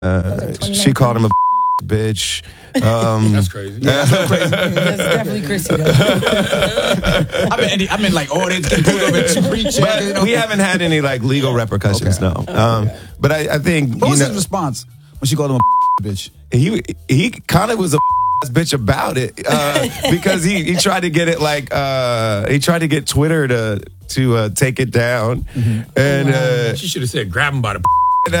She called him a bitch. That's crazy. Yeah, that's crazy. That's definitely Chrissy, though. I mean, like, oh, they can pull up and reach. But we haven't had any like legal repercussions, no. But I think What was his response when she called him a bitch? he kind of was a bitch about it because he tried to get it like he tried to get Twitter to take it down, and She should have said, grab him by the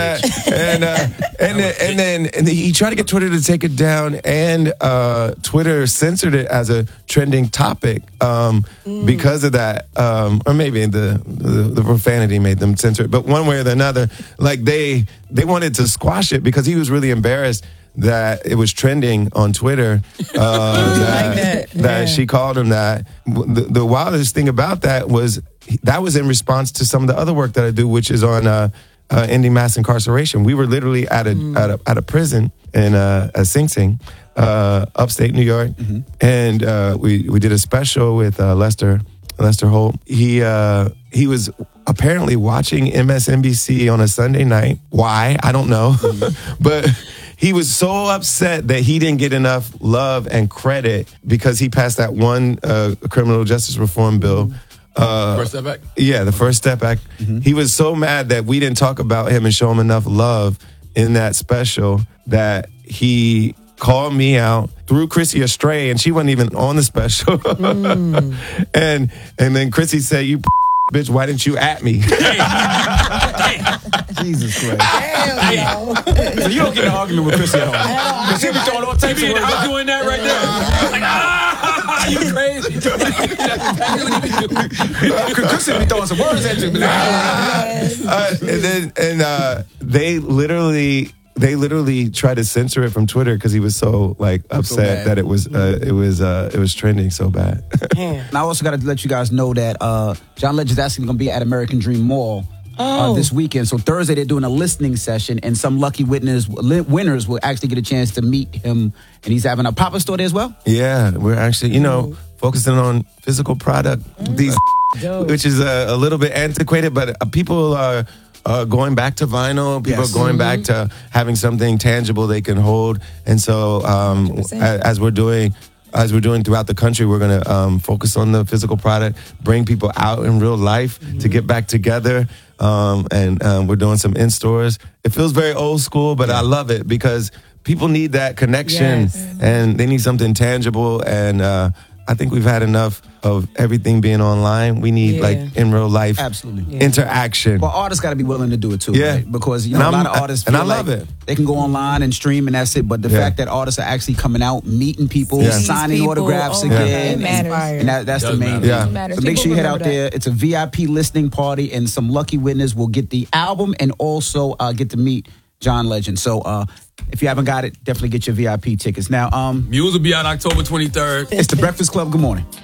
and then he tried to get Twitter to take it down, and Twitter censored it as a trending topic because of that, or maybe the profanity made them censor it. But one way or another, like they wanted to squash it because he was really embarrassed that it was trending on Twitter, that she called him that. The wildest thing about that was in response to some of the other work that I do, which is on ending mass incarceration. We were literally at a prison in Sing Sing, upstate New York, and we did a special with Lester Holt. He was apparently watching MSNBC on a Sunday night. Why? I don't know, but he was so upset that he didn't get enough love and credit because he passed that one criminal justice reform bill. First Step Act? Yeah, the First Step Act. He was so mad that we didn't talk about him and show him enough love in that special that he called me out, threw Chrissy astray, and she wasn't even on the special. And then Chrissy said, "You bitch, why didn't you at me?" Jesus Christ. So you don't get an argument with Chrissy at all. Because she'll be throwing all types of words. I was doing that right there. Like, you crazy. Chrissy be throwing some words at you. They literally tried to censor it from Twitter because he was so like upset that it was trending so bad. And I also got to let you guys know that John Legend's actually going to be at American Dream Mall this weekend. So Thursday they're doing a listening session, and some lucky winners will actually get a chance to meet him. And he's having a pop-up store there as well. Yeah, we're actually focusing on physical product, which is a little bit antiquated, but people are going back to vinyl. People are going back to having something tangible they can hold. And so as we're doing throughout the country, we're going to focus on the physical product, bring people out in real life to get back together. And we're doing some in-stores. It feels very old school, but I love it because people need that connection and they need something tangible. And I think we've had enough of everything being online. We need like in real life interaction. Well, artists got to be willing to do it too, right? Because a lot of artists feel love it. They can go online and stream and that's it. But the fact that artists are actually coming out, meeting people, signing autographs again, it matters. And that's the main thing. So make sure you head out there. It's a VIP listening party, and some lucky winners will get the album and also get to meet John Legend. So if you haven't got it, definitely get your VIP tickets. Now, Muse will be out October 23rd. It's The Breakfast Club. Good morning.